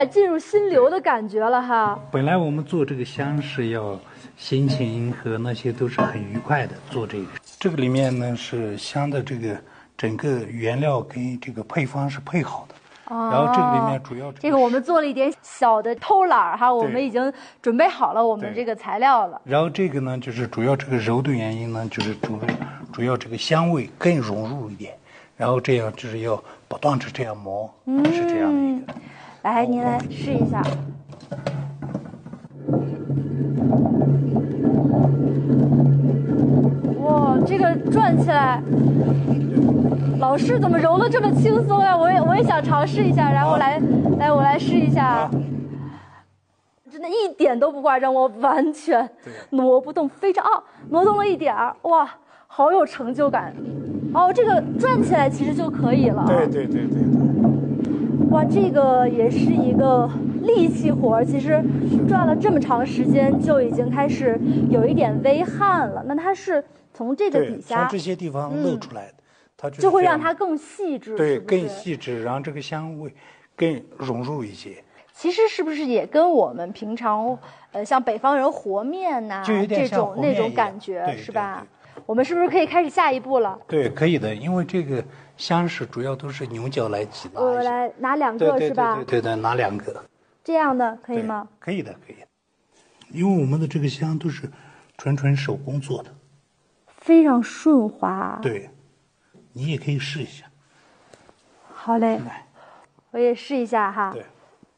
进入心流的感觉了哈。 本来我们做这个香是要心情和那些都是很愉快的做这个。这个里面呢是香的这个整个原料跟这个配方是配好的。然后这个里面主要这个我们做了一点小的偷懒哈，我们已经准备好了我们这个材料了。 然后这个呢，就是主要这个揉的原因呢，就是主要这个香味更融入一点，然后这样就是要不断的这样磨，是这样的一个。 来，您来试一下。哇，这个转起来。老师怎么揉的这么轻松呀？我也想尝试一下，然后我来试一下，真的一点都不夸张，我完全挪不动，非常挪动了一点儿，哇，好有成就感。哦，这个转起来其实就可以了。 对。 哇，这个也是一个力气活，其实转了这么长时间就已经开始有一点微汗了。那它是从这个底下， 从这些地方露出来的。 就会让它更细致， 对， 是不是更细致，然后这个香味更融入一些。 其实是不是也跟我们平常，像北方人和面呐、这种那种感觉是吧？我们是不是可以开始下一步了？ 对，可以的，因为这个香是主要都是牛角来挤的。 我来拿2个是吧？ 对，拿2个。 这样的可以吗？ 可以的。因为我们的这个香都是纯手工做的， 非常顺滑。 对。你也可以试一下。 好嘞，我也试一下哈。 对。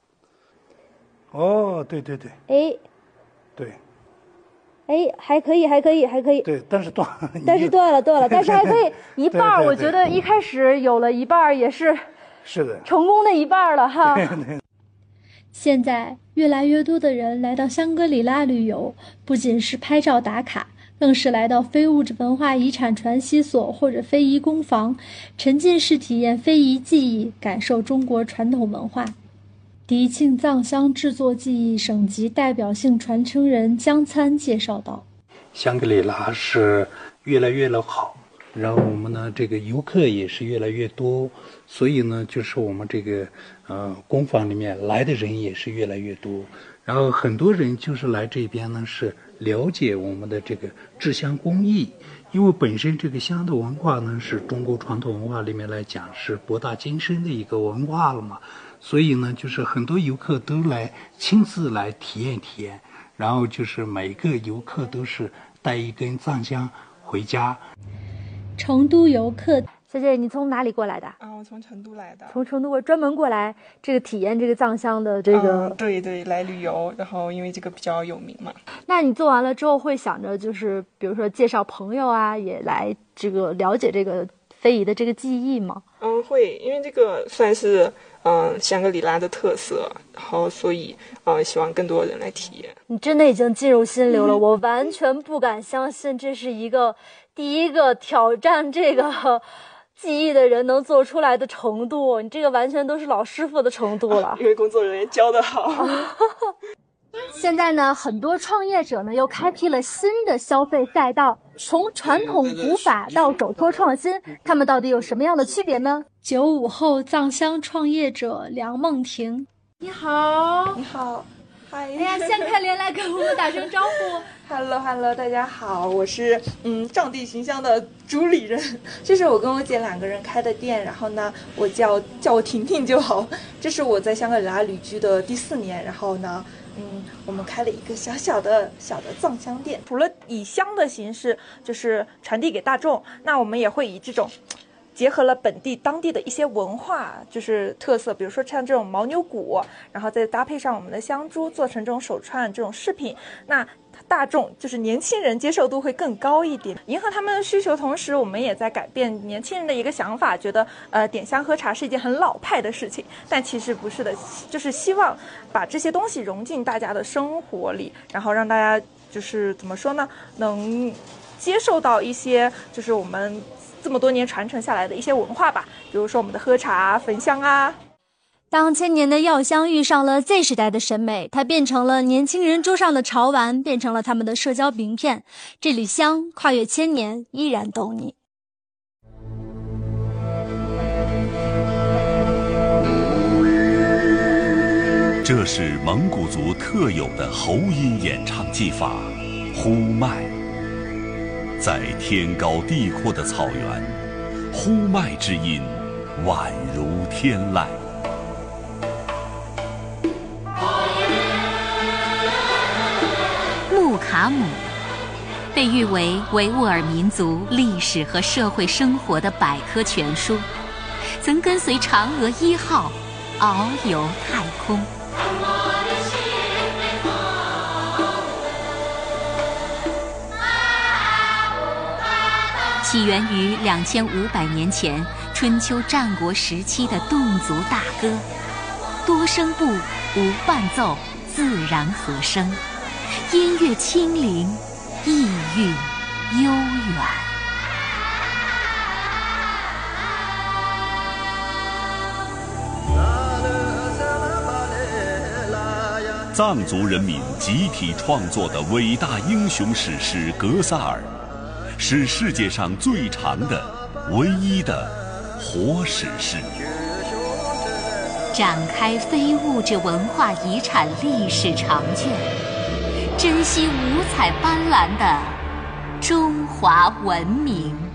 哦，对。 哎。 对。 哎，还可以。 对，但是断了， 但是还可以一半。我觉得一开始有了一半也是的， 成功的一半了哈。 对。 现在越来越多的人来到香格里拉旅游，不仅是拍照打卡，更是来到非物质文化遗产传习所或者非遗工坊，沉浸式体验非遗技艺，感受中国传统文化。迪庆藏香制作技艺省级代表性传承人江参介绍道： 香格里拉是越来越好，然后我们呢这个游客也是越来越多，所以呢就是我们这个工坊里面来的人也是越来越多，然后很多人就是来这边呢是了解我们的这个制香工艺，因为本身这个香的文化呢是中国传统文化里面来讲是博大精深的一个文化了嘛，所以呢就是很多游客都来亲自来体验，然后就是每个游客都是带一根藏香回家。 成都游客， 小姐，你从哪里过来的？ 我从成都来的。 从成都专门过来这个体验这个藏香的这个。 对，来旅游，然后因为这个比较有名嘛。 那你做完了之后会想着就是比如说介绍朋友啊，也来这个了解这个非遗的这个技艺吗？ 会，因为这个算是香格里拉的特色，然后所以希望更多人来体验。 你真的已经进入心流了，我完全不敢相信这是一个第一个挑战这个技艺的人能做出来的程度，你这个完全都是老师傅的程度了。 因为工作人员教得好。 现在呢，很多创业者呢又开辟了新的消费赛道，从传统古法到手托创新，他们到底有什么样的区别呢 ？95后藏香创业者梁梦婷， 你好。 你好。 哎呀，香开莲来跟我们打声招呼。 Hello， 大家好，我是藏地寻香的主理人，这是我跟我姐2个人开的店，然后呢，我叫我婷婷就好。这是我在香格里拉旅居的第4年，然后呢，我们开了一个小的藏香店。除了以香的形式就是传递给大众，那我们也会以这种结合了当地的一些文化，就是特色，比如说像这种牦牛骨，然后再搭配上我们的香珠，做成这种手串这种饰品，那大众就是年轻人接受度会更高一点，迎合他们的需求。同时我们也在改变年轻人的一个想法，觉得点香喝茶是一件很老派的事情，但其实不是的，就是希望把这些东西融进大家的生活里，然后让大家就是怎么说呢，能接受到一些就是我们这么多年传承下来的一些文化吧，比如说我们的喝茶、焚香啊。 当千年的药香遇上了 Z 时代的审美，它变成了年轻人桌上的潮玩，变成了他们的社交名片。这缕香跨越千年，依然懂你。 这是蒙古族特有的喉音演唱技法——呼麦。在天高地阔的草原，呼麦之音宛如天籁。 木卡姆被誉为维吾尔民族历史和社会生活的百科全书，曾跟随嫦娥1号遨游太空。起源于2500年前春秋战国时期的侗族大歌，多声部，无伴奏，自然和声，音乐轻灵，意蕴悠远。 藏族人民集体创作的伟大英雄史诗《格萨尔》，是世界上最长的、唯一的活史诗， 展开非物质文化遗产历史长卷，珍惜五彩斑斓的中华文明。